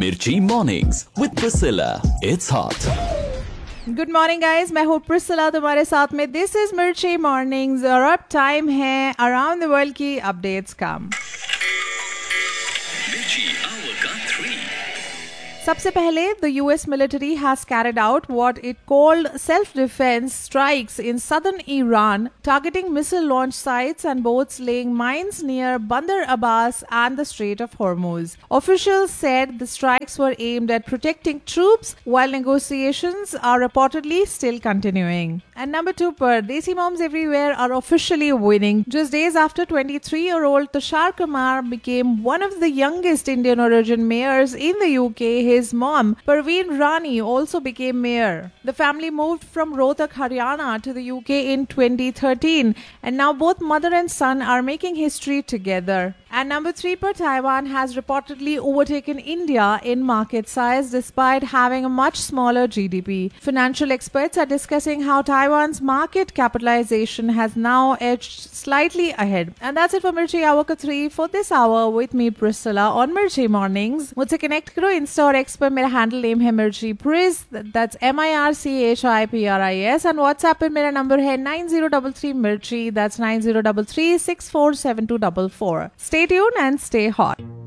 Mirchi Mornings with Priscilla. It's hot. Good morning guys, मैं हूँ प्रिस्सिला तुम्हारे साथ में. दिस इज मिर्ची मॉर्निंग्स और अब टाइम है अराउंड द वर्ल्ड की अपडेट्स का. सबसे पहले the US military has carried out what it called self defence strikes in southern Iran targeting missile launch sites and boats laying mines near बंदर Abbas and the Strait of Hormuz. Officials said the strikes were aimed at protecting troops while negotiations are reportedly still continuing. And number 2 per Desi moms everywhere are officially winning. Just days after 23-year-old Tushar Kumar became one of the youngest Indian origin mayors in the UK, his mom, Parveen Rani, also became mayor. The family moved from Rohtak, Haryana to the UK in 2013 and now both mother and son are making history together. And number 3 per Taiwan has reportedly overtaken India in market size despite having a much smaller GDP. Financial experts are discussing how Taiwan's market capitalization has now edged slightly ahead. And that's it for Mirchi Hour ka 3 for this hour with me Priscilla on Mirchi Mornings. मुझसे connect करो Insta और X पर मेरा handle name है Mirchi Priz, that's MIRCHIPRIS and WhatsApp पर मेरा number है 9033 Mirchi, that's 9033 647244. Stay tuned and stay hot.